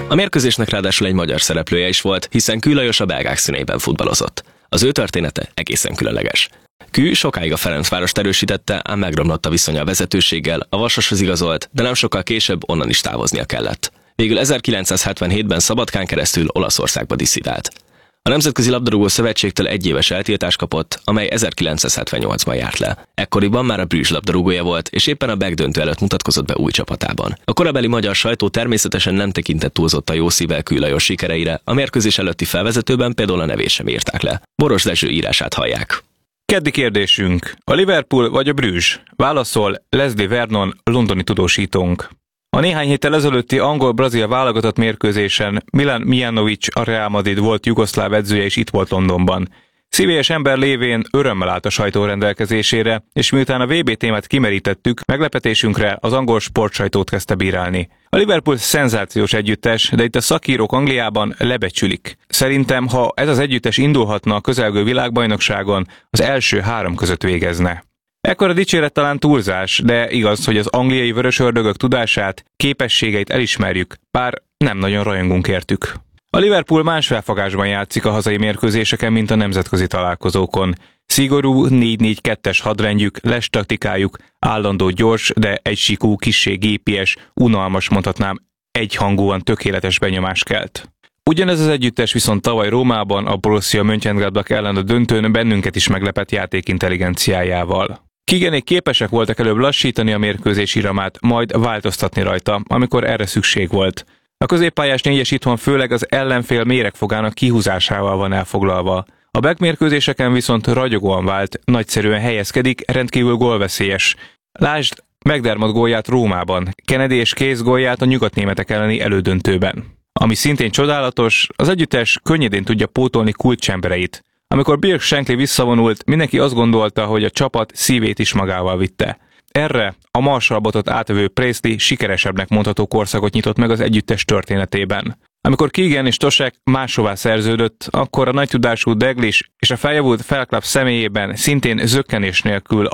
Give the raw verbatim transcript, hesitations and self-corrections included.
A mérkőzésnek ráadásul egy magyar szereplője is volt, hiszen Kő Lajos a belgák színeiben futballozott. Az ő története egészen különleges. Kő sokáig a Ferencvárost erősítette, ám megromlott a viszonya a vezetőséggel, a Vasashoz igazolt, de nem sokkal később onnan is távoznia kellett. Végül ezerkilencszázhetvenhétben Szabadkán keresztül Olaszországba disszidált. A Nemzetközi Labdarúgó Szövetségtől egy éves eltiltást kapott, amely ezerkilencszázhetvennyolcban járt le. Ekkoriban már a Bruges labdarúgója volt, és éppen a begdöntő előtt mutatkozott be új csapatában. A korabeli magyar sajtó természetesen nem tekintett túlzott a jó szívvel Kő Lajos sikereire, a mérkőzés előtti felvezetőben például a nevét sem írták le. Boros Dezső írását hallják. Keddi kérdésünk. A Liverpool vagy a Bruges? Válaszol Leslie Vernon, londoni tudósítónk. A néhány héttel ezelőtti angol-brazil válogatott mérkőzésen Milan Mijanovic, a Real Madrid volt jugoszláv edzője, és itt volt Londonban. Szívélyes ember lévén örömmel állt a sajtó rendelkezésére, és miután a vé bé témát kimerítettük, meglepetésünkre az angol sportsajtót kezdte bírálni. A Liverpool szenzációs együttes, de itt a szakírók Angliában lebecsülik. Szerintem, ha ez az együttes indulhatna a közelgő világbajnokságon, az első három között végezne. Ekkor a dicséret talán túlzás, de igaz, hogy az angliai vörösördögök tudását, képességeit elismerjük, bár nem nagyon rajongunk értük. A Liverpool más felfogásban játszik a hazai mérkőzéseken, mint a nemzetközi találkozókon. Szigorú négy négy kettes hadrendjük, les taktikájuk, állandó gyors, de egysíkú, kissé gépies, unalmas, mondhatnám, egyhangúan tökéletes benyomást kelt. Ugyanez az együttes viszont tavaly Rómában a Borussia Mönchengladbach ellen a döntőn bennünket is meglepett játékintelligenciájával. Keeganék képesek voltak előbb lassítani a mérkőzés iramát, majd változtatni rajta, amikor erre szükség volt. A középpályás négyes itthon főleg az ellenfél méregfogának kihúzásával van elfoglalva. A back mérkőzéseken viszont ragyogóan vált, nagyszerűen helyezkedik, rendkívül gólveszélyes. Lásd McDermott gólját Rómában, Kennedy és Case gólját a nyugatnémetek elleni elődöntőben. Ami szintén csodálatos, az együttes könnyedén tudja pótolni kulcsembereit. Amikor Birk Shankly visszavonult, mindenki azt gondolta, hogy a csapat szívét is magával vitte. Erre a Marshall-botot átövő Presley sikeresebbnek mondható korszakot nyitott meg az együttes történetében. Amikor Keegan és Tosek máshová szerződött, akkor a nagy tudású Dalglish és a feljavult Falklubb személyében szintén zökkenés nélkül